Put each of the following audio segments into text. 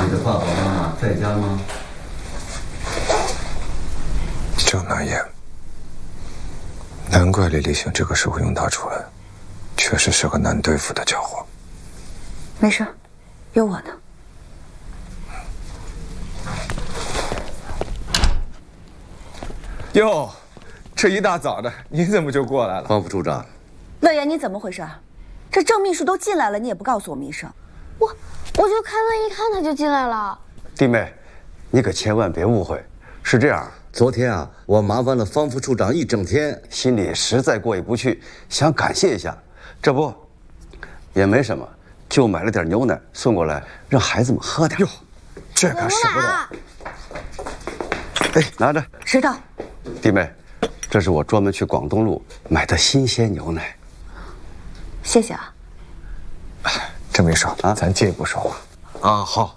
你的爸爸妈妈在家吗？ 郑南言，难怪李立行这个时候用他出来，确实是个难对付的家伙。 没事，有我呢。 哟，这一大早的，你怎么就过来了？ 方副处长， 乐言，你怎么回事？这郑秘书都进来了，你也不告诉我们一声。 我就开门一看他就进来了。 弟妹，你可千万别误会，是这样。昨天啊，我麻烦了方副处长一整天，心里实在过意不去，想感谢一下。这不，也没什么，就买了点牛奶送过来，让孩子们喝点。哟， 这可舍不得。 哎，拿着。 知道。 弟妹，这是我专门去广东路买的新鲜牛奶。 谢谢啊。 郑秘书啊，咱借一步说话。 啊，好。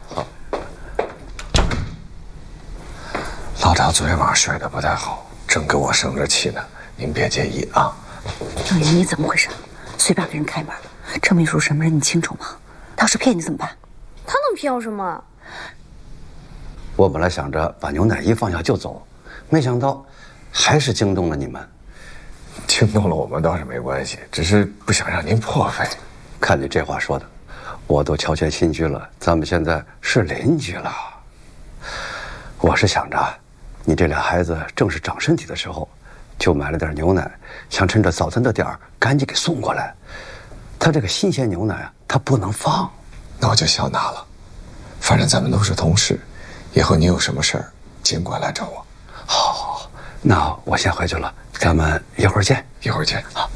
老大昨天晚上睡得不太好，正给我生着气呢，您别介意啊。 郑言，你怎么回事？随便给人开门，郑秘书什么人你清楚吗？他要是骗你怎么办？ 他能骗我什么？ 我本来想着把牛奶一放下就走，没想到还是惊动了你们。 惊动了我们倒是没关系，只是不想让您破费。 看你这话说的，我都乔迁新居了，咱们现在是邻居了。我是想着，你这俩孩子正是长身体的时候，就买了点牛奶，想趁着早餐的点儿赶紧给送过来。他这个新鲜牛奶啊，他不能放。 那我就笑纳了，反正咱们都是同事，以后你有什么事儿尽管来找我。 好，那我先回去了，咱们一会儿见。 一会儿见。好。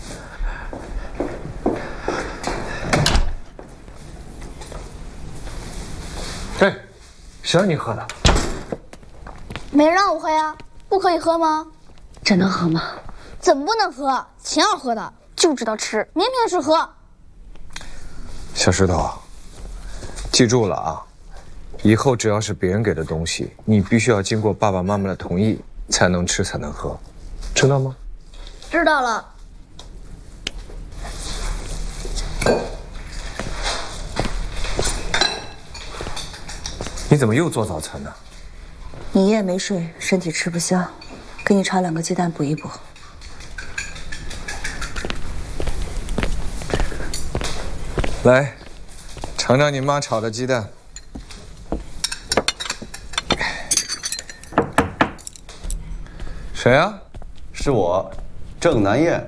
哎，谁让你喝的？ 没人让我喝呀，不可以喝吗？ 这能喝吗？ 怎么不能喝？钱要喝的，就知道吃，明明是喝。 小石头，记住了啊，以后只要是别人给的东西，你必须要经过爸爸妈妈的同意才能吃才能喝，知道吗？ 知道了。 你怎么又做早餐呢？ 你夜没睡，身体吃不消，给你炒2个鸡蛋补一补。 来，尝尝你妈炒的鸡蛋。谁啊？ 是我，郑南燕。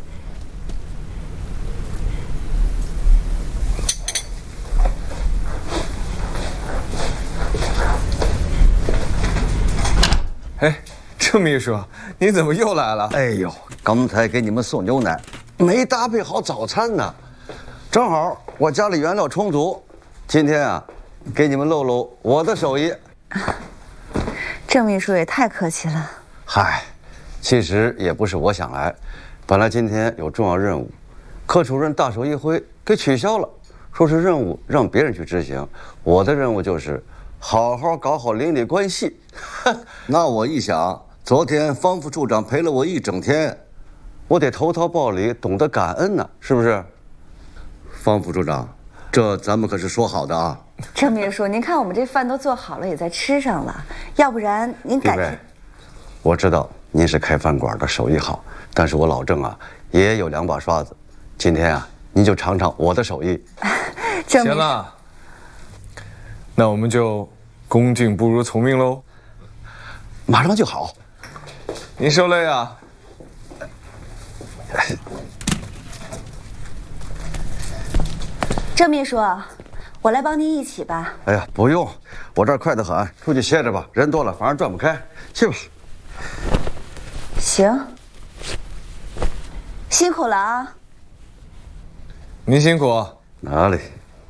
哎，郑秘书，你怎么又来了？ 哎呦，刚才给你们送牛奶，没搭配好早餐呢。正好我家里原料充足，今天啊，给你们露露我的手艺。 郑秘书也太客气了。 嗨，其实也不是我想来，本来今天有重要任务，柯主任大手一挥给取消了，说是任务让别人去执行。我的任务就是好好搞好邻里关系。那我一想，昨天方副处长陪了我一整天，我得投桃报李，懂得感恩呢，是不是？方副处长，这咱们可是说好的啊。 郑秘书，您看我们这饭都做好了，也在吃上了，要不然您改天。 我知道您是开饭馆的，手艺好，但是我老郑啊也有2把刷子。今天啊，您就尝尝我的手艺。 行了，那我们就恭敬不如从命喽。 马上就好。 您受累啊。 郑秘书，我来帮您一起吧。 哎呀，不用，我这儿快得很，出去歇着吧。人多了反而转不开，去吧。 行，辛苦了啊。 您辛苦。 哪里？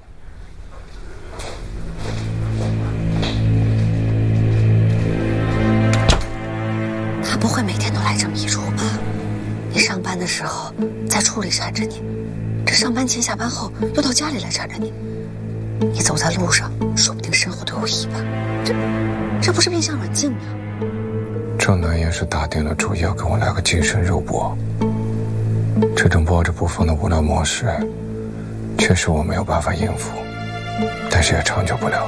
他不会每天都来这么一出吧？你上班的时候在处里缠着你，这上班前下班后又到家里来缠着你，你走在路上说不定身后都有尾巴，这不是变相软禁吗？ 郑南也是打定了主意要跟我来个精神肉搏，这种抱着不放的无聊模式，确实我没有办法应付，但是也长久不了。